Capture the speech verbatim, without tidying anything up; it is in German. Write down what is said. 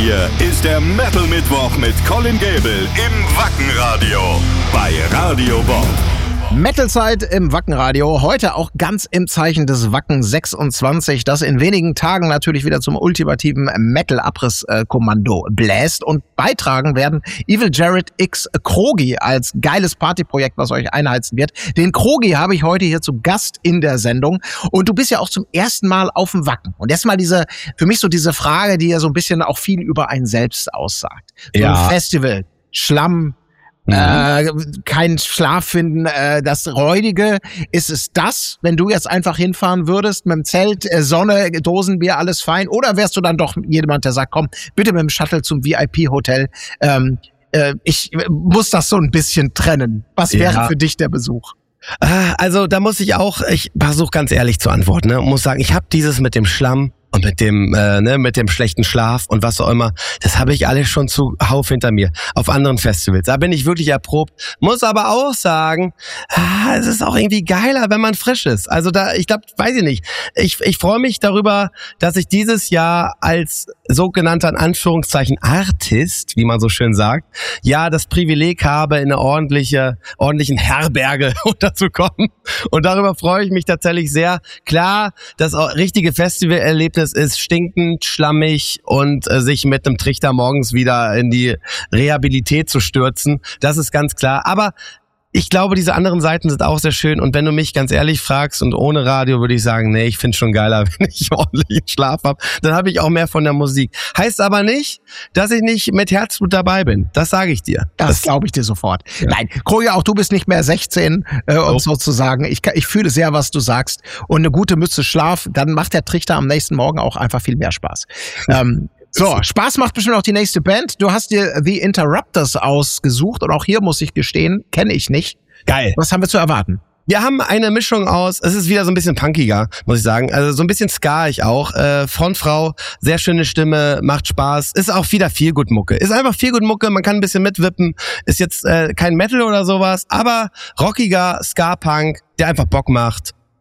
hier ist der Metal Mittwoch mit Colin Gable im Wackenradio bei Radio Bob. Metalzeit im Wackenradio, heute auch ganz im Zeichen des Wacken sechsundzwanzig, das in wenigen Tagen natürlich wieder zum ultimativen Metal-Abriss-Kommando bläst. Und beitragen werden Evil Jared X Krogi als geiles Partyprojekt, was euch einheizen wird. Den Krogi habe ich heute hier zu Gast in der Sendung. Und du bist ja auch zum ersten Mal auf dem Wacken. Und erstmal diese, für mich so diese Frage, die ja so ein bisschen auch viel über einen selbst aussagt. So ja. ein Festival, Schlamm, Mhm. Äh, kein Schlaf finden, äh, das Räudige. Ist es das, wenn du jetzt einfach hinfahren würdest mit dem Zelt, äh, Sonne, Dosenbier, alles fein? Oder wärst du dann doch jemand, der sagt, komm, bitte mit dem Shuttle zum V I P-Hotel. Ähm, äh, ich muss das so ein bisschen trennen. Was wäre ja. für dich der Besuch? Also da muss ich auch, ich versuche ganz ehrlich zu antworten, ne? Muss sagen, ich habe dieses mit dem Schlamm und mit dem äh, ne, mit dem schlechten Schlaf und was auch immer, das habe ich alles schon zuhauf hinter mir auf anderen Festivals. Da bin ich wirklich erprobt. Muss aber auch sagen, ah, es ist auch irgendwie geiler, wenn man frisch ist. Also da, ich glaube, weiß ich nicht. Ich ich freue mich darüber, dass ich dieses Jahr als sogenannter in Anführungszeichen Artist, wie man so schön sagt, ja das Privileg habe, in eine ordentliche ordentlichen Herberge unterzukommen. Und darüber freue ich mich tatsächlich sehr. Klar, das richtige Festivalerlebnis ist stinkend, schlammig und äh, sich mit einem Trichter morgens wieder in die Rehabilität zu stürzen. Das ist ganz klar. Aber ich glaube, diese anderen Seiten sind auch sehr schön. Und wenn du mich ganz ehrlich fragst und ohne Radio, würde ich sagen, nee, ich find's schon geiler, wenn ich ordentlichen Schlaf habe. Dann habe ich auch mehr von der Musik. Heißt aber nicht, dass ich nicht mit Herzblut dabei bin. Das sage ich dir. Das, das glaube ich dir sofort. Ja. Nein, Krogi, auch du bist nicht mehr sechzehn, äh, um oh. sozusagen. Ich, ich fühle sehr, was du sagst. Und eine gute Mütze Schlaf, dann macht der Trichter am nächsten Morgen auch einfach viel mehr Spaß. ähm, So, Spaß macht bestimmt auch die nächste Band. Du hast dir The Interrupters ausgesucht und auch hier muss ich gestehen, kenne ich nicht. Geil. Was haben wir zu erwarten? Wir haben eine Mischung aus, es ist wieder so ein bisschen punkiger, muss ich sagen, also so ein bisschen ska-ig auch, äh, Frontfrau, sehr schöne Stimme, macht Spaß, ist auch wieder Feelgood-Mucke, ist einfach Feelgood-Mucke, man kann ein bisschen mitwippen, ist jetzt äh, kein Metal oder sowas, aber rockiger Ska-Punk, der einfach Bock macht.